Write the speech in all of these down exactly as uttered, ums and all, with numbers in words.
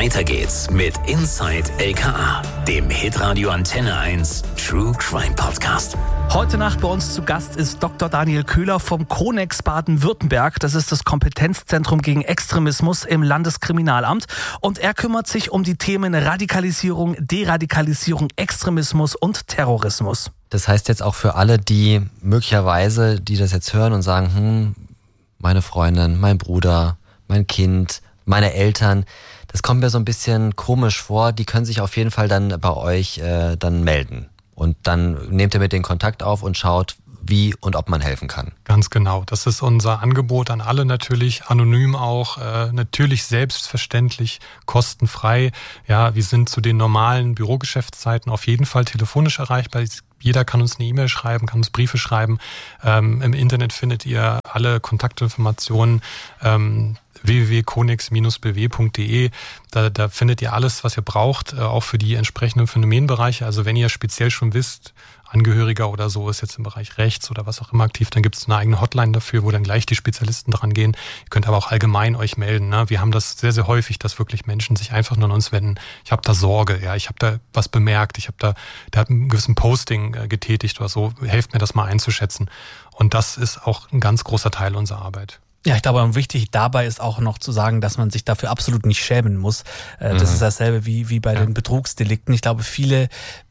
Weiter geht's mit Inside L K A, dem Hitradio Antenne eins True Crime Podcast. Heute Nacht bei uns zu Gast ist Doktor Daniel Köhler vom Konex Baden-Württemberg. Das ist das Kompetenzzentrum gegen Extremismus im Landeskriminalamt. Und er kümmert sich um die Themen Radikalisierung, Deradikalisierung, Extremismus und Terrorismus. Das heißt jetzt auch für alle, die möglicherweise, die das jetzt hören und sagen, hm, meine Freundin, mein Bruder, mein Kind, meine Eltern, das kommt mir so ein bisschen komisch vor, die können sich auf jeden Fall dann bei euch äh, dann melden. Und dann nehmt ihr mit den Kontakt auf und schaut, wie und ob man helfen kann. Ganz genau. Das ist unser Angebot an alle natürlich, anonym auch, äh, natürlich selbstverständlich, kostenfrei. Ja, wir sind zu den normalen Bürogeschäftszeiten auf jeden Fall telefonisch erreichbar. Jeder kann uns eine E-Mail schreiben, kann uns Briefe schreiben. Ähm, im Internet findet ihr alle Kontaktinformationen. Ähm, w w w punkt konex b w punkt d e. Da, da findet ihr alles, was ihr braucht, äh, auch für die entsprechenden Phänomenbereiche. Also wenn ihr speziell schon wisst, Angehöriger oder so ist jetzt im Bereich Rechts oder was auch immer aktiv, dann gibt es eine eigene Hotline dafür, wo dann gleich die Spezialisten dran gehen. Ihr könnt aber auch allgemein euch melden. Ne? Wir haben das sehr, sehr häufig, dass wirklich Menschen sich einfach nur an uns wenden. Ich habe da Sorge, ja, ich habe da was bemerkt, ich habe da, der hat einen gewissen Posting äh, getätigt oder so. Helft mir das mal einzuschätzen. Und das ist auch ein ganz großer Teil unserer Arbeit. Ja, ich glaube, wichtig dabei ist auch noch zu sagen, dass man sich dafür absolut nicht schämen muss. Das mhm. ist dasselbe wie, wie bei ja. den Betrugsdelikten. Ich glaube, viele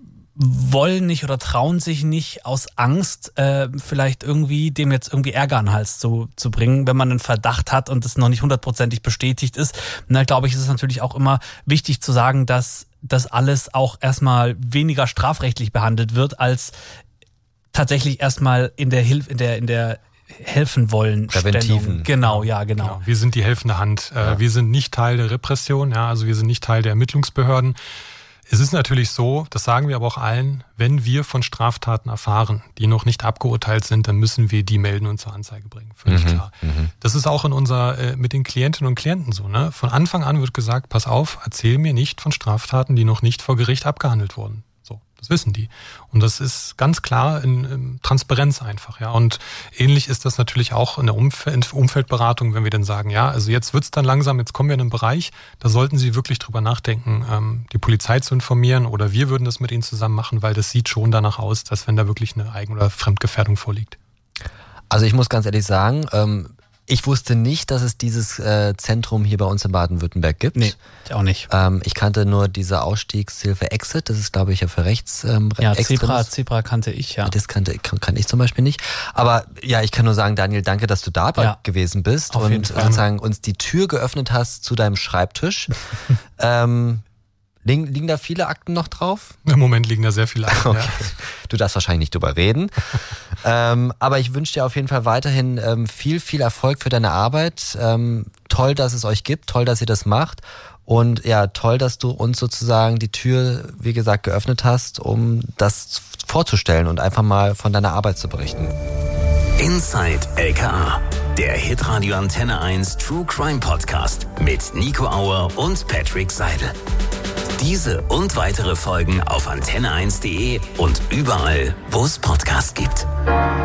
wollen nicht oder trauen sich nicht aus Angst, äh, vielleicht irgendwie dem jetzt irgendwie Ärger an den Hals zu, zu bringen, wenn man einen Verdacht hat und es noch nicht hundertprozentig bestätigt ist. Na, glaube ich, ist es natürlich auch immer wichtig zu sagen, dass das alles auch erstmal weniger strafrechtlich behandelt wird, als tatsächlich erstmal in der Hilfe, in der, in der helfen wollen. Präventiven. Genau, ja, genau. genau. Wir sind die helfende Hand. Ja. Wir sind nicht Teil der Repression, ja, also wir sind nicht Teil der Ermittlungsbehörden. Es ist natürlich so, das sagen wir aber auch allen, wenn wir von Straftaten erfahren, die noch nicht abgeurteilt sind, dann müssen wir die melden und zur Anzeige bringen. Völlig mhm, klar. Mhm. Das ist auch in unser, äh, mit den Klientinnen und Klienten so. Ne? Von Anfang an wird gesagt, pass auf, erzähl mir nicht von Straftaten, die noch nicht vor Gericht abgehandelt wurden. Das wissen die. Und das ist ganz klar in, in Transparenz einfach, ja. Und ähnlich ist das natürlich auch in der Umfeld, Umfeldberatung, wenn wir dann sagen, ja, also jetzt wird's dann langsam, jetzt kommen wir in einen Bereich, da sollten Sie wirklich drüber nachdenken, ähm, die Polizei zu informieren oder wir würden das mit Ihnen zusammen machen, weil das sieht schon danach aus, dass wenn da wirklich eine Eigen- oder Fremdgefährdung vorliegt. Also ich muss ganz ehrlich sagen, ähm, ich wusste nicht, dass es dieses äh, Zentrum hier bei uns in Baden-Württemberg gibt. Nee, ich auch nicht. Ähm, ich kannte nur diese Ausstiegshilfe Exit, das ist, glaube ich, ja für Rechts. Ähm, ja, Zebra, Zebra kannte ich, ja. Das kannte kann, kann ich zum Beispiel nicht. Aber ja, ich kann nur sagen, Daniel, danke, dass du da ja. gewesen bist Auf und sozusagen uns die Tür geöffnet hast zu deinem Schreibtisch. ähm, Liegen, liegen da viele Akten noch drauf? Im Moment liegen da sehr viele Akten, okay. ja. Du darfst wahrscheinlich nicht drüber reden. ähm, aber ich wünsche dir auf jeden Fall weiterhin ähm, viel, viel Erfolg für deine Arbeit. Ähm, toll, dass es euch gibt, toll, dass ihr das macht. Und ja, toll, dass du uns sozusagen die Tür, wie gesagt, geöffnet hast, um das vorzustellen und einfach mal von deiner Arbeit zu berichten. Inside L K A, der Hitradio Antenne eins True Crime Podcast mit Nico Auer und Patrick Seidel. Diese und weitere Folgen auf antenne eins punkt de und überall, wo es Podcasts gibt.